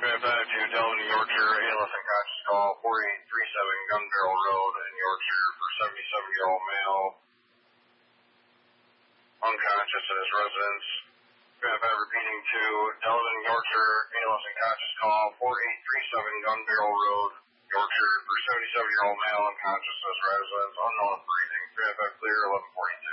to Delvin, Yorkshire, ALS unconscious call, 4837 Gun Barrel Road in Yorkshire for 77-year-old male, unconscious at his residence. Repeating to Delvin, Yorkshire, ALS unconscious call, 4837 Gun Barrel Road, Yorkshire for 77-year-old male, unconscious at his residence, unknown breathing. Clear, 1142.